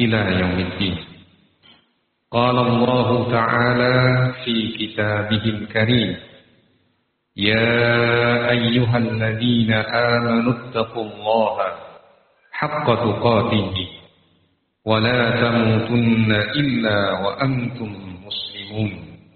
إلى يوم الدين. قال الله تعالى في كتابه الكريم: يا أيها الذين آمنوا اتقوا الله حق تقاته ولا تموتن إلا وأنتم مسلمون.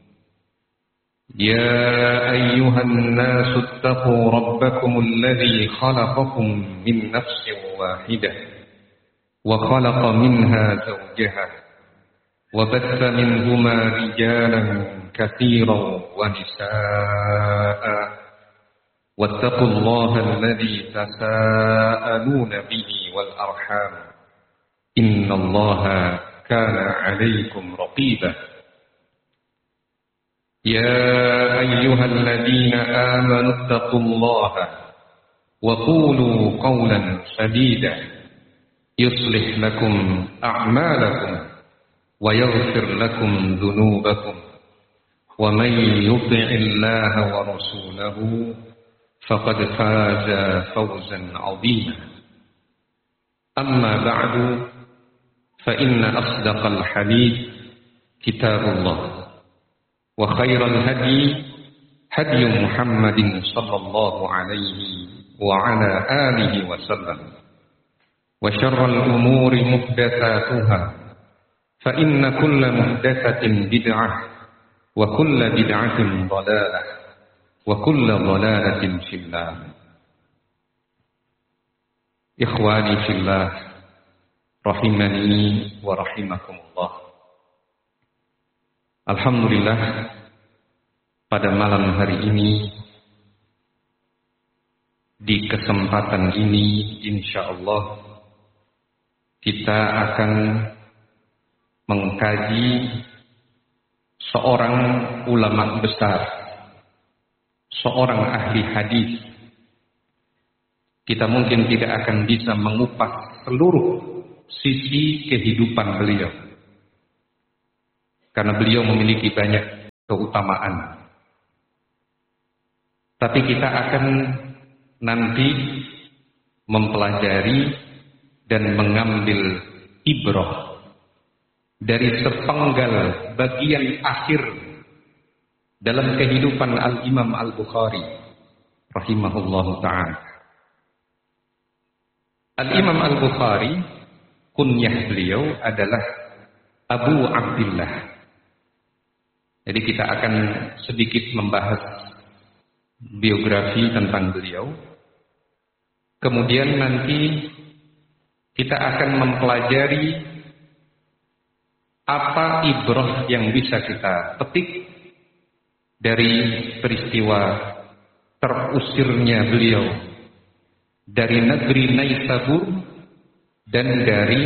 يا أيها الناس اتقوا ربكم الذي خلقكم من نفس واحدة وخلق منها زوجها وبث منهما رجالا كثيرا ونساء واتقوا الله الذي تساءلون به والأرحام إن الله كان عليكم رقيبا. يا أيها الذين آمنوا اتقوا الله وقولوا قولا سديدا يصلح لكم أعمالكم ويغفر لكم ذنوبكم ومن يطع الله ورسوله فقد فاز فوزا عظيما. أما بعد فإن أصدق الحديث كتاب الله وخير الهدي هدي محمد صلى الله عليه وعلى آله وسلم وشر الأمور محدثاتها فإن كل محدثة بدعة وكل بدعة ضلالة وكل ضلالة في النار. إخواني في الله rahimani wa rahimakumullah. Alhamdulillah, pada malam hari ini, di kesempatan ini insyaallah kita akan mengkaji seorang ulama besar, seorang ahli hadis. Kita mungkin tidak akan bisa mengupas seluruh sisi kehidupan beliau, karena beliau memiliki banyak keutamaan. Tapi kita akan nanti mempelajari dan mengambil ibrah dari sepenggal bagian akhir dalam kehidupan Al-Imam Al-Bukhari rahimahullahu ta'ala. Al-Imam Al-Bukhari, kunyah beliau adalah Abu Abdillah. Jadi kita akan sedikit membahas biografi tentang beliau. Kemudian nanti kita akan mempelajari apa ibrah yang bisa kita petik dari peristiwa terusirnya beliau dari negeri Naisabur dan dari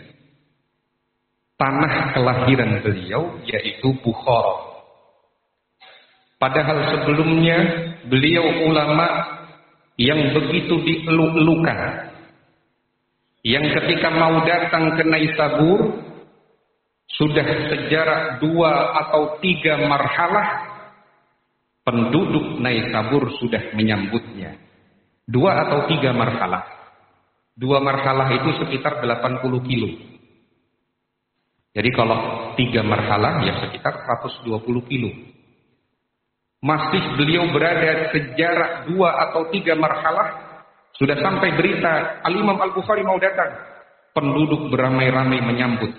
tanah kelahiran beliau, yaitu Bukhara. Padahal sebelumnya beliau ulama yang begitu dieluk-elukan, yang ketika mau datang ke Naisabur sudah sejarak 2 atau 3 marhalah penduduk Naisabur sudah menyambutnya. 2 atau 3 marhalah. 2 marhalah itu sekitar 80 kilo. Jadi kalau 3 marhalah ya sekitar 120 kilo. Masih beliau berada sejarak 2 atau 3 marhalah, sudah sampai berita Al-Imam Al-Bukhari mau datang. Penduduk beramai-ramai menyambut.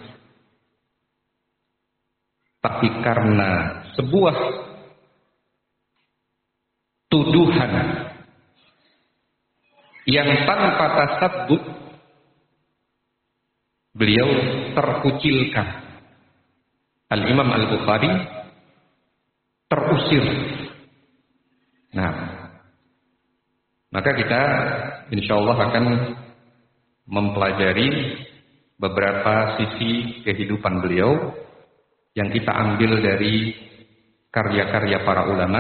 Tapi karena sebuah tuduhan yang tanpa tasabbut, beliau terkucilkan. Al-Imam Al-Bukhari terusir. Nah, maka kita insyaallah akan mempelajari beberapa sisi kehidupan beliau yang kita ambil dari karya-karya para ulama.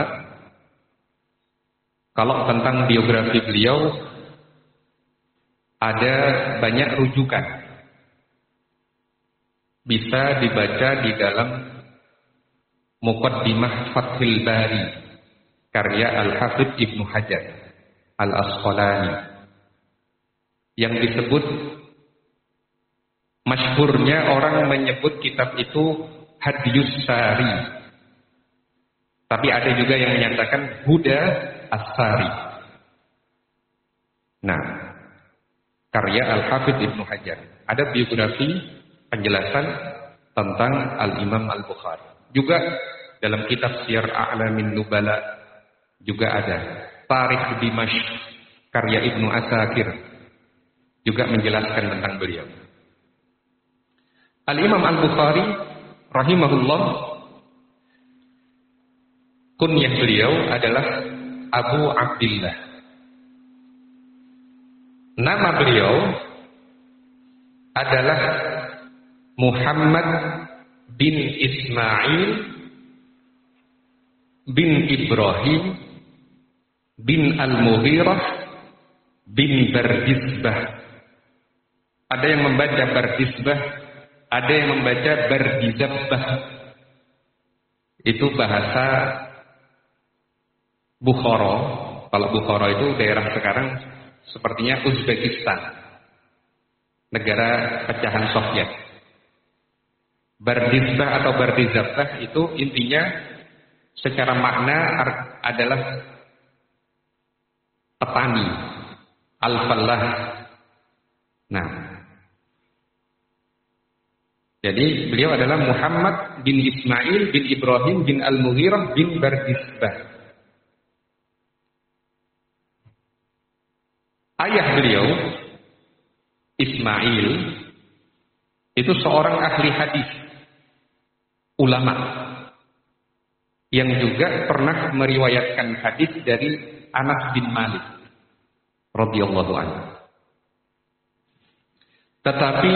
Kalau tentang biografi beliau ada banyak rujukan. Bisa dibaca di dalam Muqaddimah Fathul Bari karya Al-Hafidz Ibnu Hajar Al-Asqalani yang disebut Masyhurnya orang menyebut kitab itu Hadyus Sari. Tapi ada juga yang menyatakan Huda As-Sari. Nah, karya Al-Hafidz Ibnu Hajar. Ada biografi penjelasan tentang Al-Imam Al-Bukhari. Juga dalam kitab Syiar A'lamin Nubala juga ada. Tarikh Dimashq karya Ibnu Asakir juga menjelaskan tentang beliau. Al-Imam Al-Bukhari rahimahullah, kunyah beliau adalah Abu Abdillah. Nama beliau adalah Muhammad bin Ismail bin Ibrahim bin Al-Mughirah bin Bardizbah. Ada yang membaca Bardizbah, ada yang membaca Bardizbah. Itu bahasa Bukhara. Kalau Bukhara itu daerah sekarang sepertinya Uzbekistan, negara pecahan Soviet. Bardizbah atau Bardizbah itu intinya secara makna adalah petani, al-fallah. Nah, jadi beliau adalah Muhammad bin Ismail bin Ibrahim bin Al-Mughirah bin Bardizbah. Ayah beliau Ismail itu seorang ahli hadis, ulama, yang juga pernah meriwayatkan hadis dari Anas bin Malik radhiyallahu anhu. Tetapi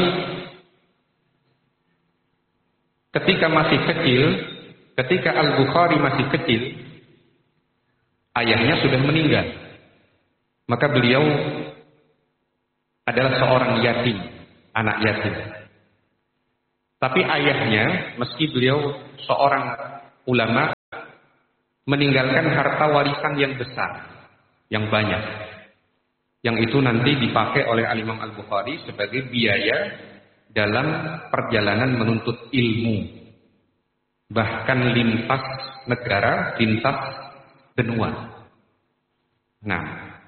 ketika masih kecil, ketika Al-Bukhari masih kecil, ayahnya sudah meninggal. Maka beliau adalah seorang yatim, anak yatim. Tapi ayahnya, meski beliau seorang ulama, meninggalkan harta warisan yang besar, yang banyak. Yang itu nanti dipakai oleh Al-Imam Al-Bukhari sebagai biaya dalam perjalanan menuntut ilmu. Bahkan lintas negara, lintas benua. Nah,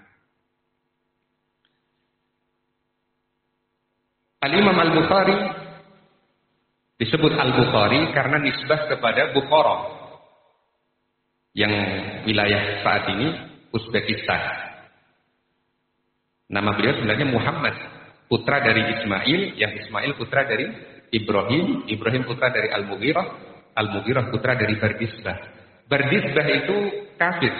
Al-Imam Al-Bukhari disebut Al-Bukhari karena nisbah kepada Bukhara, yang wilayah saat ini Uzbekistan. Nama beliau sebenarnya Muhammad, putra dari Ismail, yang Ismail putra dari Ibrahim, Ibrahim putra dari Al-Mughirah, Al-Mughirah putra dari Bardizbah. Bardizbah itu kafir.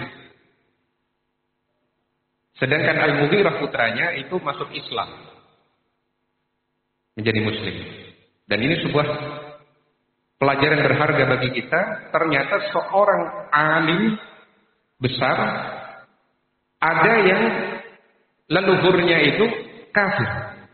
Sedangkan Al-Mughirah putranya itu masuk Islam, menjadi muslim. Dan ini sebuah pelajaran berharga bagi kita. Ternyata seorang alim besar, ada yang leluhurnya itu kafir.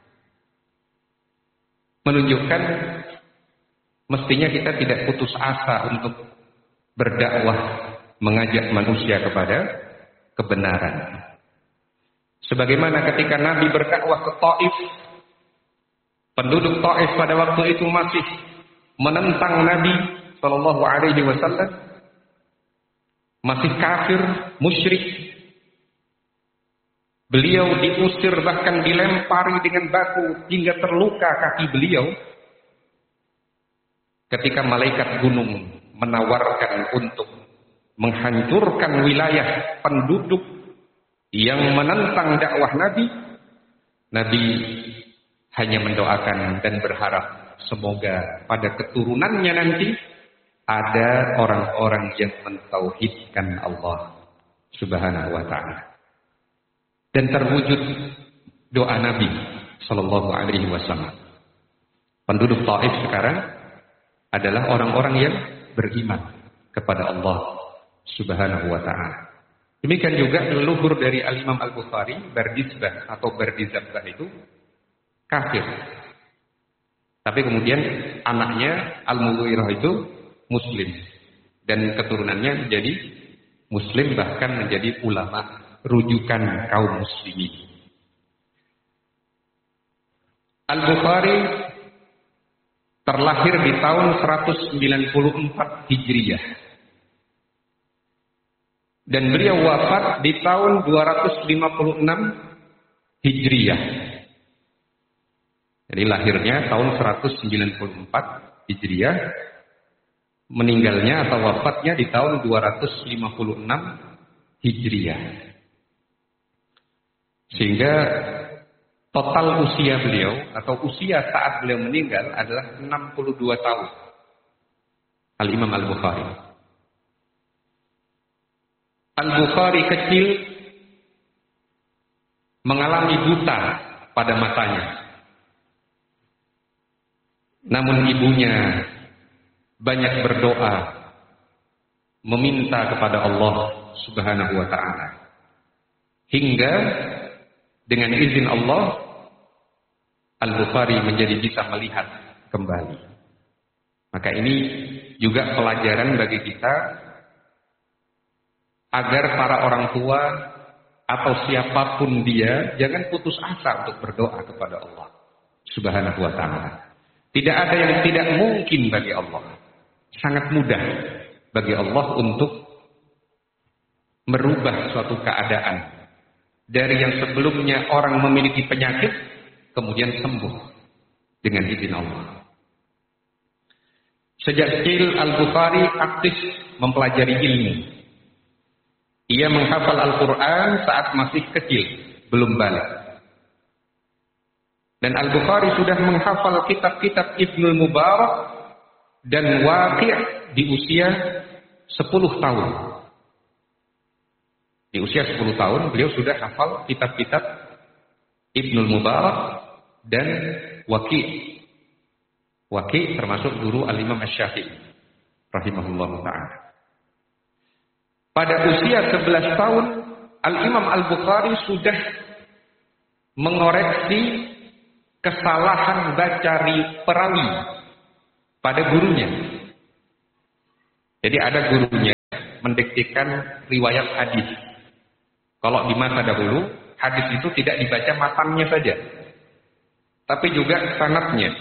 Menunjukkan mestinya kita tidak putus asa untuk berdakwah, mengajak manusia kepada kebenaran. Sebagaimana ketika Nabi berdakwah ke Taif, penduduk Taif pada waktu itu masih menentang Nabi Shallallahu Alaihi Wasallam, masih kafir, musyrik. Beliau diusir, bahkan dilempari dengan batu hingga terluka kaki beliau. Ketika malaikat gunung menawarkan untuk menghancurkan wilayah penduduk yang menentang dakwah Nabi, Nabi hanya mendoakan dan berharap semoga pada keturunannya nanti ada orang-orang yang mentauhidkan Allah Subhanahu wa ta'ala. Dan terwujud doa Nabi Sallallahu Alaihi Wasallam. Penduduk Taif sekarang adalah orang-orang yang beriman kepada Allah Subhanahu wa ta'ala. Demikian juga leluhur dari Al-Imam Al-Bukhari, Bardizbah atau Bardizbah itu kafir. Tapi kemudian anaknya Al-Mughirah itu muslim, dan keturunannya menjadi muslim, bahkan menjadi ulama rujukan kaum muslimin. Al-Bukhari terlahir di tahun 194 Hijriah. Dan beliau wafat di tahun 256 Hijriah. Jadi lahirnya tahun 194 Hijriah, meninggalnya atau wafatnya di tahun 256 Hijriah. Sehingga total usia beliau atau usia saat beliau meninggal adalah 62 tahun. Al-Imam Al-Bukhari. Al-Bukhari kecil mengalami buta pada matanya. Namun ibunya banyak berdoa meminta kepada Allah Subhanahu wa taala. Hingga dengan izin Allah Al-Bukhari menjadi bisa melihat kembali. Maka ini juga pelajaran bagi kita agar para orang tua atau siapapun dia jangan putus asa untuk berdoa kepada Allah Subhanahu wa taala. Tidak ada yang tidak mungkin bagi Allah. Sangat mudah bagi Allah untuk merubah suatu keadaan dari yang sebelumnya orang memiliki penyakit kemudian sembuh dengan izin Allah. Sejak kecil Al-Bukhari aktif mempelajari ilmu. Ia menghafal Al-Quran saat masih kecil, belum balik. Dan Al-Bukhari sudah menghafal kitab-kitab Ibnul Mubarak dan Waqi' di usia 10 tahun. Di usia 10 tahun beliau sudah hafal kitab-kitab Ibnul Mubarak dan Waqi'. Waqi' termasuk guru Al-Imam Asy-Syafi'i rahimahullah ta'ala. Pada usia 11 tahun Al-Imam Al-Bukhari sudah mengoreksi kesalahan baca perawi pada gurunya. Jadi ada gurunya mendiktikan riwayat hadis. Kalau di masa dahulu hadis itu tidak dibaca matannya saja, tapi juga sanadnya.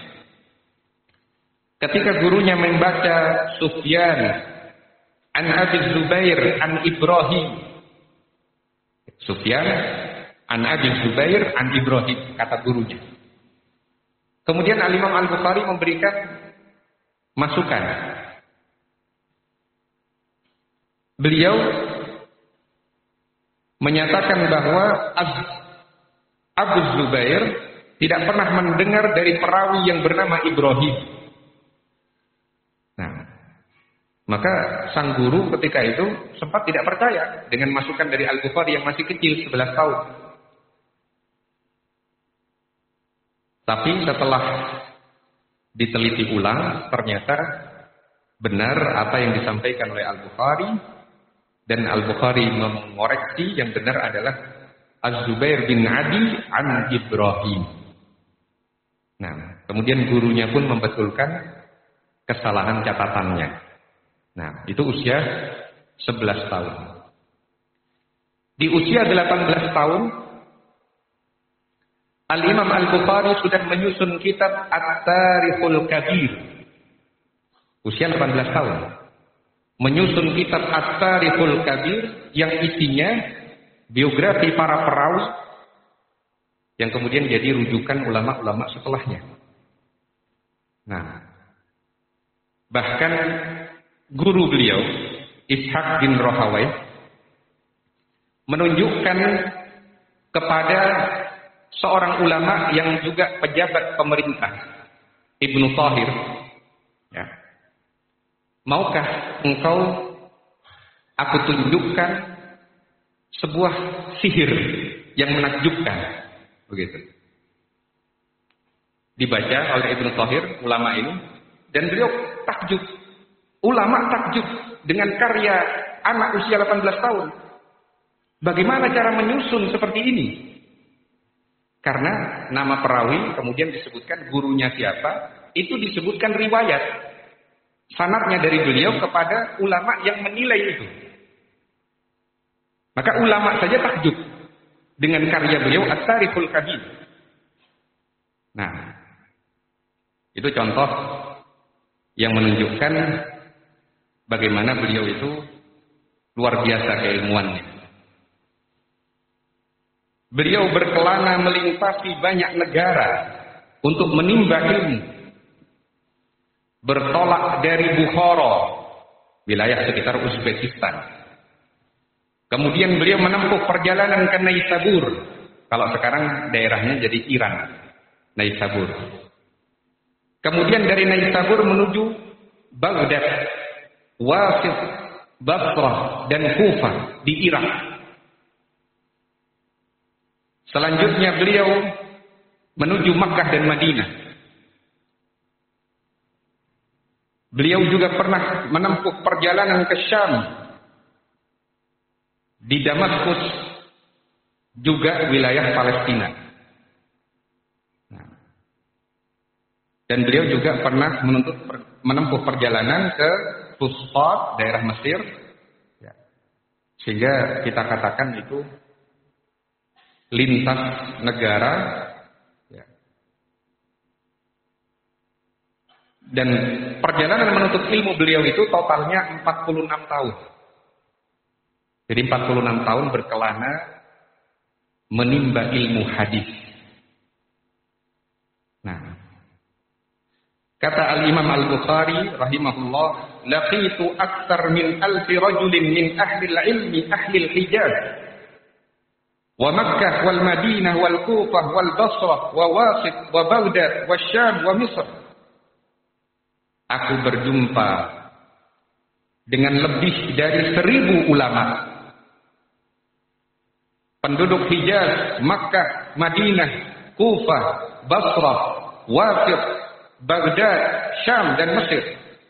Ketika gurunya membaca Sufyan an Abi Zubair an Ibrahim, Sufyan an Abi Zubair an Ibrahim, kata gurunya. Kemudian Al-Imam Al-Bukhari memberikan masukan. Beliau menyatakan bahwa Abu Zubair tidak pernah mendengar dari perawi yang bernama Ibrahim. Nah, maka sang guru ketika itu sempat tidak percaya dengan masukan dari Al-Bukhari yang masih kecil, 11 tahun. Tapi setelah diteliti ulang, ternyata benar apa yang disampaikan oleh Al-Bukhari, dan Al-Bukhari mengoreksi yang benar adalah Az-Zubair bin Adi an Ibrahim. Nah, kemudian gurunya pun membetulkan kesalahan catatannya. Nah, itu usia 11 tahun. Di usia 18 tahun, Al-Imam Al-Bukhari sudah menyusun kitab At-Tarikhul Kabir. Usia 18 tahun. Menyusun kitab At-Tarikhul Kabir yang isinya biografi para perawi yang kemudian jadi rujukan ulama-ulama setelahnya. Nah, bahkan guru beliau, Ishaq bin Rahawai, menunjukkan kepada seorang ulama yang juga pejabat pemerintah, Ibnu Thahir, ya, maukah engkau aku tunjukkan sebuah sihir yang menakjubkan? Begitu. Dibaca oleh Ibnu Thahir, ulama ini, dan beliau takjub. Ulama takjub dengan karya anak usia 18 tahun. Bagaimana cara menyusun seperti ini? Karena nama perawi kemudian disebutkan gurunya siapa, itu disebutkan riwayat sanadnya dari beliau kepada ulama yang menilai itu. Maka ulama saja takjub dengan karya beliau At-Tarikhul Kabir. Nah, itu contoh yang menunjukkan bagaimana beliau itu luar biasa keilmuannya. Beliau berkelana melintasi banyak negara untuk menimba ilmu. Bertolak dari Bukhara, wilayah sekitar Uzbekistan. Kemudian beliau menempuh perjalanan ke Naisabur. Kalau sekarang daerahnya jadi Iran, Naisabur. Kemudian dari Naisabur menuju Baghdad, Wasit, Basrah, dan Kufah di Irak. Selanjutnya beliau menuju Makkah dan Madinah. Beliau juga pernah menempuh perjalanan ke Syam, di Damaskus, juga wilayah Palestina. Dan beliau juga pernah menempuh perjalanan ke Fustat, daerah Mesir. Sehingga kita katakan itu lintas negara. Dan perjalanan menuntut ilmu beliau itu totalnya 46 tahun. Jadi 46 tahun berkelana menimba ilmu hadis. Nah, kata Al-Imam Al-Bukhari rahimahullah, laqitu aktsar min 1000 rajulin min ahli al-ilmi ahli al-Hijaz wa Makkah wal Madinah wal Kufah wal Basrah wa Wasit wa Baghdad wa Syam wa Misr. Aku berjumpa dengan lebih dari 1000 ulama, penduduk Hijaz, Makkah, Madinah, Kufah, Basrah, Wasit, Baghdad, Syam, dan Mesir.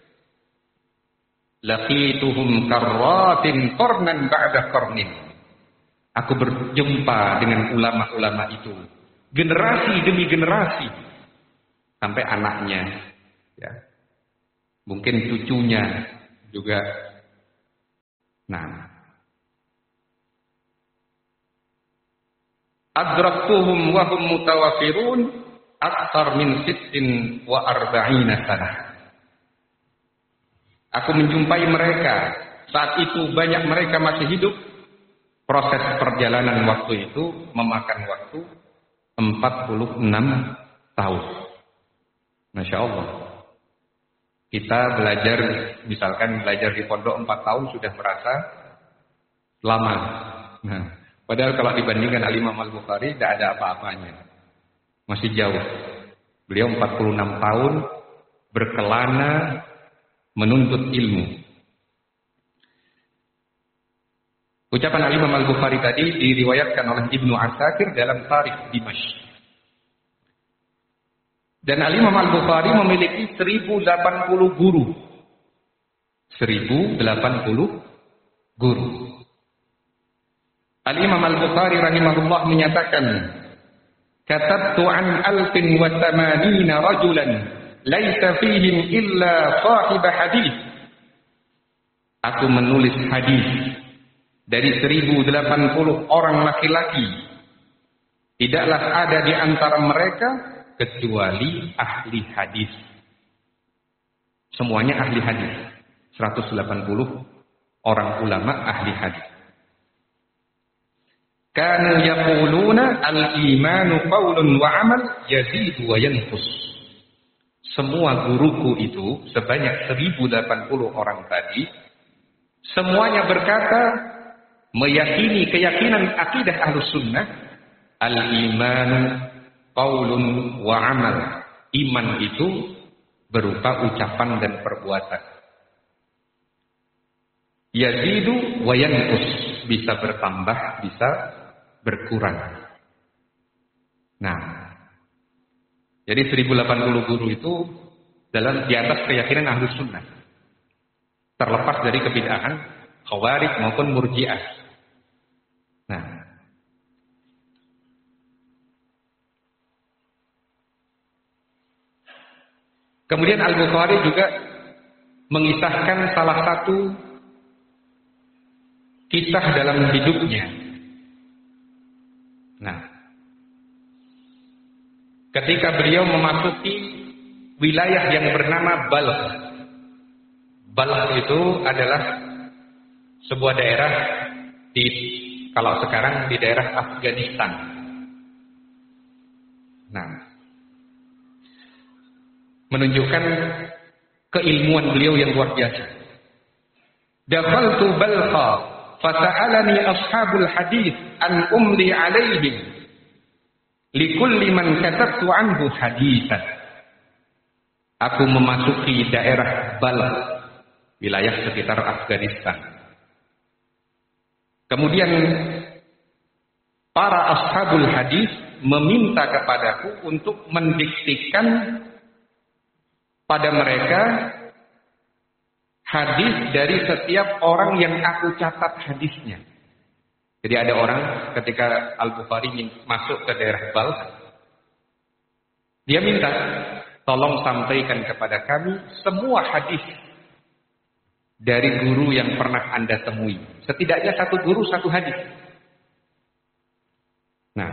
Laqituhum karratin qarnan ba'da qarnin. Aku berjumpa dengan ulama-ulama itu, generasi demi generasi, sampai anaknya, ya. Mungkin cucunya juga. Nah, adraktuhum wa hum mutawaffirun aktsar min 46 sanah. Aku menjumpai mereka saat itu banyak mereka masih hidup. Proses perjalanan waktu itu memakan waktu 46 tahun. Masya Allah. Kita belajar, misalkan belajar di pondok 4 tahun sudah merasa lama. Nah, padahal kalau dibandingkan Al-Imam Al-Bukhari tidak ada apa-apanya. Masih jauh. Beliau 46 tahun berkelana menuntut ilmu. Ucapan Al-Imam Al-Bukhari tadi diriwayatkan oleh Ibnu Asakir dalam Tarikh Dimashq. Dan Al-Imam Al-Bukhari memiliki 1080 guru. 1080 guru. Al-Imam Al-Bukhari rahimahullah menyatakan, katabtu an 1080 rajulan laisa fihim illa sahib hadis. Aku menulis hadis dari 1080 orang laki-laki. Tidaklah ada di antara mereka kecuali ahli hadis. Semuanya ahli hadis. 180 orang ulama ahli hadis. Kanu yaquluna al-imanu qaulun wa amal yazidu wa yanqus. Semua guruku itu sebanyak 1080 orang tadi semuanya berkata, meyakini keyakinan akidah Ahlus Sunnah, al-imanu qaulun wa amal. Iman itu berupa ucapan dan perbuatan. Yazidu wa yanqus, bisa bertambah, bisa berkurang. Nah, jadi 1080 guru itu di atas keyakinan Ahlus Sunnah, terlepas dari kebid'ahan Khawarij maupun Murji'ah. Nah, kemudian Al-Bukhari juga mengisahkan salah satu kisah dalam hidupnya. Nah, ketika beliau memasuki wilayah yang bernama Balkh. Balkh itu adalah sebuah daerah kalau sekarang di daerah Afghanistan. Nah, menunjukkan keilmuan beliau yang luar biasa. Dakhaltu Balkha fasa'alani ashabul hadis an umli alaihim likulli man katabtu anhu hadisan. Aku memasuki daerah Balkh, wilayah sekitar Afghanistan. Kemudian para ashabul hadis meminta kepadaku untuk mendiktikan pada mereka hadis dari setiap orang yang aku catat hadisnya. Jadi ada orang ketika Al-Bukhari masuk ke daerah Balkh, dia minta, tolong sampaikan kepada kami semua hadis dari guru yang pernah Anda temui. Setidaknya satu guru satu hadis. Nah,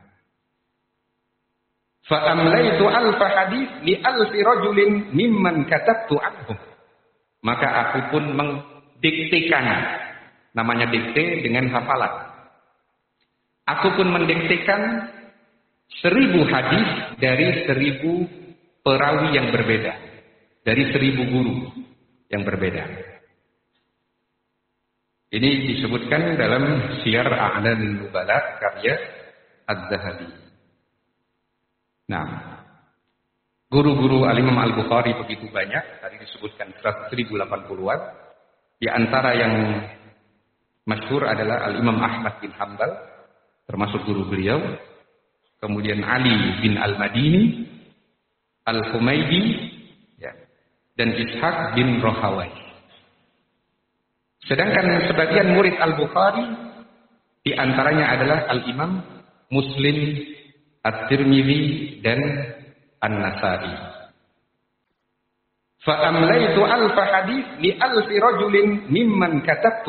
fa'amlaitu alfa hadis li alfi rajulin mimman katabtu anhum. Maka aku pun mendiktikan, namanya dikte dengan hafalan. Aku pun mendiktikan 1000 hadis dari 1000 perawi yang berbeda, dari 1000 guru yang berbeda. Ini disebutkan dalam Syiar A'lamin Nubala karya Az-Zahabi. Nah, guru-guru Al-Imam Al-Bukhari begitu banyak, tadi disebutkan 1080-an. Di antara yang masyhur adalah Al-Imam Ahmad bin Hanbal, termasuk guru beliau. Kemudian Ali bin Al-Madini, Al-Humaydi, ya, dan Ishaq bin Rahawai. Sedangkan sebagian murid Al-Bukhari di antaranya adalah Al-Imam Muslim, At-Tirmidzi dan An-Nasa'i. Fa amlaitu alfa hadis li alfi rajulin mimman katabtu